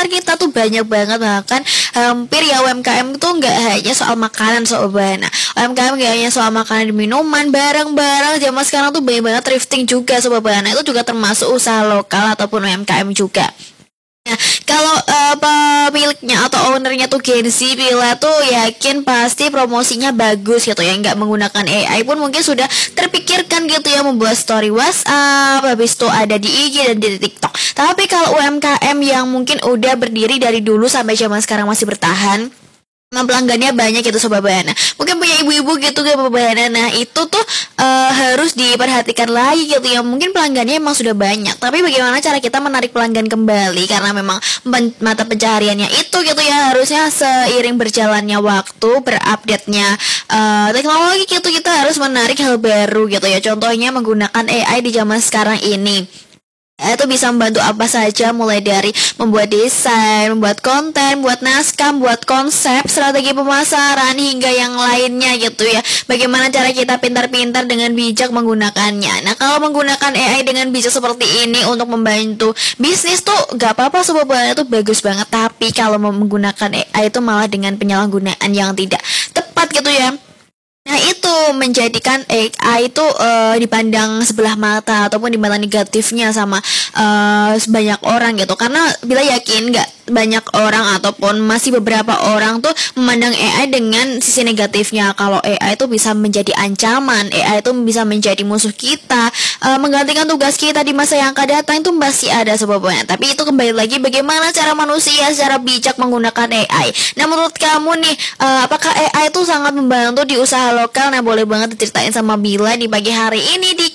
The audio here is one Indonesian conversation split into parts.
pasar kita tuh banyak banget, bahkan hampir ya UMKM itu nggak hanya soal makanan sobat. Nah, UMKM nggak hanya soal makanan dan minuman, barang-barang zaman sekarang tuh banyak banget thrifting juga sobat. Nah, itu juga termasuk usaha lokal ataupun UMKM juga. Nah, kalau pemiliknya atau ownernya tuh Gen Z, Bila tuh yakin pasti promosinya bagus gitu ya, nggak menggunakan AI pun mungkin sudah terpikirkan gitu ya, membuat story WhatsApp, habis itu ada di IG dan di TikTok. Tapi kalau UMKM yang mungkin udah berdiri dari dulu sampai zaman sekarang masih bertahan, pelanggannya banyak gitu sobat Bayana, mungkin punya ibu-ibu gitu ke Bayana. Nah itu tuh harus diperhatikan lagi gitu ya, mungkin pelanggannya emang sudah banyak, tapi bagaimana cara kita menarik pelanggan kembali, karena memang mata pencahariannya itu gitu ya, harusnya seiring berjalannya waktu, berupdate-nya teknologi gitu, kita harus menarik hal baru gitu ya. Contohnya menggunakan AI di zaman sekarang ini. Itu bisa membantu apa saja, mulai dari membuat desain, membuat konten, membuat naskah, membuat konsep, strategi pemasaran, hingga yang lainnya gitu ya. Bagaimana cara kita pintar-pintar dengan bijak menggunakannya. Nah, kalau menggunakan AI dengan bijak seperti ini untuk membantu bisnis tuh gak apa-apa, sebenarnya tuh bagus banget. Tapi kalau menggunakan AI itu malah dengan penyalahgunaan yang tidak tepat gitu ya. Nah itu menjadikan AI itu dipandang sebelah mata ataupun dipandang negatifnya sama sebanyak orang gitu. Karena Bila yakin nggak banyak orang ataupun masih beberapa orang tuh memandang AI dengan sisi negatifnya. Kalau AI itu bisa menjadi ancaman, AI itu bisa menjadi musuh kita, menggantikan tugas kita di masa yang akan datang, itu masih ada sebabnya. Tapi itu kembali lagi bagaimana cara manusia secara bijak menggunakan AI. Nah menurut kamu nih, apakah AI itu sangat membantu di usaha lokal? Nah boleh banget diceritain sama Bila di pagi hari ini di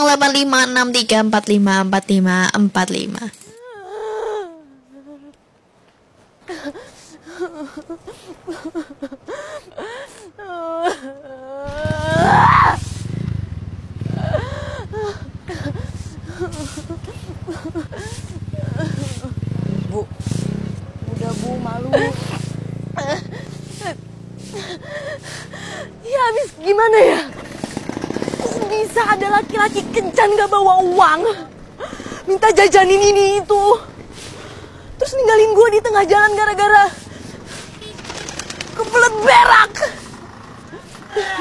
085634545545. Bu, udah Bu, malu. Ya habis gimana ya? Kok bisa ada laki-laki kencan gak bawa uang, minta jajanin ini itu, terus ninggalin gue di tengah jalan gara-gara kebelet berak.